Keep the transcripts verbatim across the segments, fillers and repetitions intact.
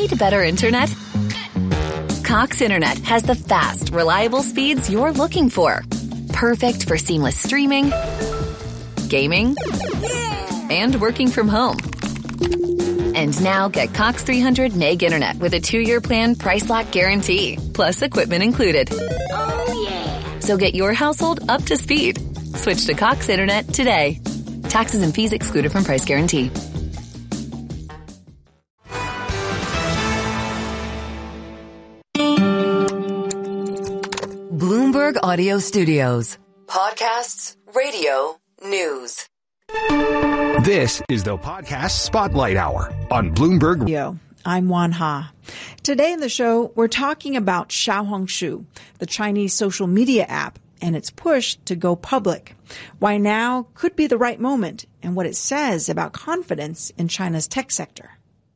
Need better internet? Cox Internet has the fast, reliable speeds you're looking for. Perfect for seamless streaming, gaming, and working from home. And now get Cox three hundred meg internet with a two-year plan price lock guarantee, plus equipment included. Oh, yeah. So get your household up to speed. Switch to Cox Internet today. Taxes and fees excluded from price guarantee. Bloomberg Audio Studios. Podcasts, radio, news. This is the Podcast Spotlight Hour on Bloomberg. Yo, I'm Wan Ha. Today in the show, we're talking about Xiaohongshu, the Chinese social media app, and its push to go public. Why now could be the right moment, and what it says about confidence in China's tech sector.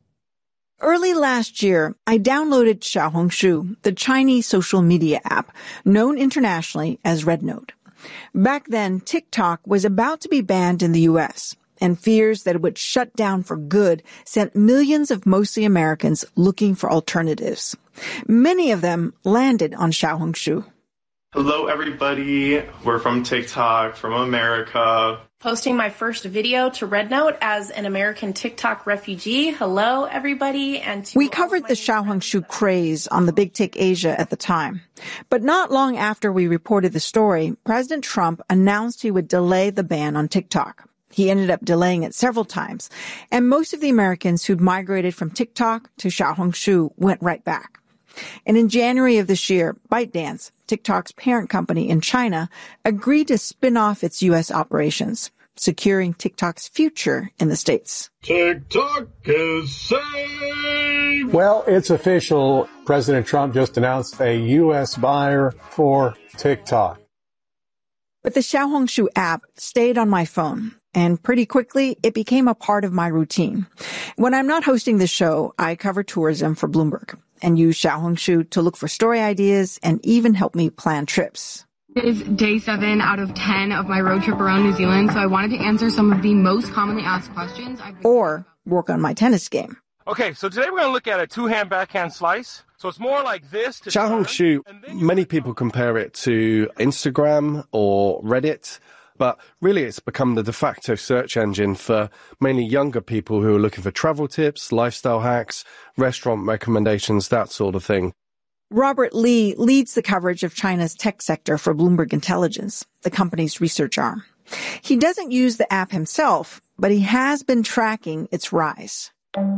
Early last year, I downloaded Xiaohongshu, the Chinese social media app, known internationally as RedNote. Back then, TikTok was about to be banned in the U S, and fears that it would shut down for good sent millions of mostly Americans looking for alternatives. Many of them landed on Xiaohongshu. Hello, everybody. We're from TikTok, from America. Posting my first video to RedNote as an American TikTok refugee. Hello, everybody. And to we covered the Xiaohongshu craze on the Big Take Asia at the time. But not long after we reported the story, President Trump announced he would delay the ban on TikTok. He ended up delaying it several times. And most of the Americans who'd migrated from TikTok to Xiaohongshu went right back. And in January of this year, ByteDance, TikTok's parent company in China, agreed to spin off its U S operations, securing TikTok's future in the States. TikTok is safe! Well, it's official. President Trump just announced a U S buyer for TikTok. But the Xiaohongshu app stayed on my phone, and pretty quickly, it became a part of my routine. When I'm not hosting the show, I cover tourism for Bloomberg and use Xiaohongshu to look for story ideas and even help me plan trips. It is day seven out of ten of my road trip around New Zealand, so I wanted to answer some of the most commonly asked questions. I've or work on my tennis game. Okay, so today we're going to look at a two-hand backhand slice. So it's more like this. To Xiaohongshu, many people compare it to Instagram or Reddit, but really it's become the de facto search engine for mainly younger people who are looking for travel tips, lifestyle hacks, restaurant recommendations, that sort of thing. Robert Lee leads the coverage of China's tech sector for Bloomberg Intelligence, the company's research arm. He doesn't use the app himself, but he has been tracking its rise.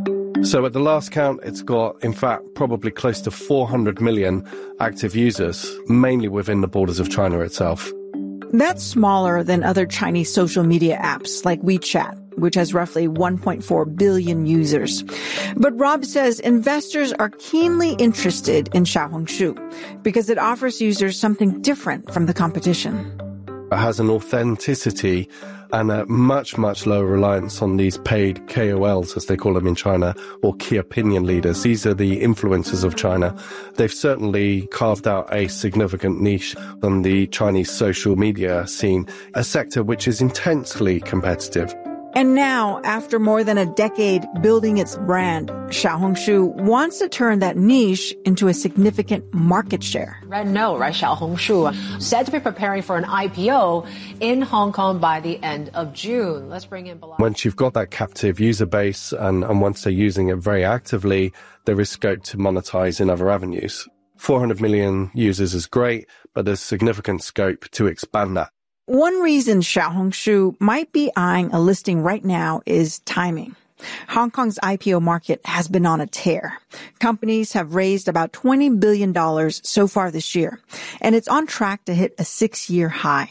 So at the last count, it's got, in fact, probably close to four hundred million active users, mainly within the borders of China itself. That's smaller than other Chinese social media apps like WeChat, which has roughly one point four billion users. But Rob says investors are keenly interested in Xiaohongshu because it offers users something different from the competition. It has an authenticity and a much, much lower reliance on these paid K O Ls, as they call them in China, or key opinion leaders. These are the influencers of China. They've certainly carved out a significant niche on the Chinese social media scene, a sector which is intensely competitive. And now, after more than a decade building its brand, Xiaohongshu wants to turn that niche into a significant market share. RedNote, right, Xiaohongshu, said to be preparing for an I P O in Hong Kong by the end of June. Let's bring in Bilal. Once you've got that captive user base and, and once they're using it very actively, there is scope to monetize in other avenues. four hundred million users is great, but there's significant scope to expand that. One reason Xiaohongshu might be eyeing a listing right now is timing. Hong Kong's I P O market has been on a tear. Companies have raised about twenty billion dollars so far this year, and it's on track to hit a six-year high.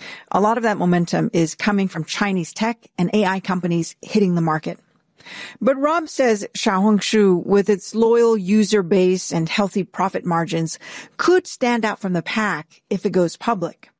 A lot of that momentum is coming from Chinese tech and A I companies hitting the market. But Rob says Xiaohongshu, with its loyal user base and healthy profit margins, could stand out from the pack if it goes public.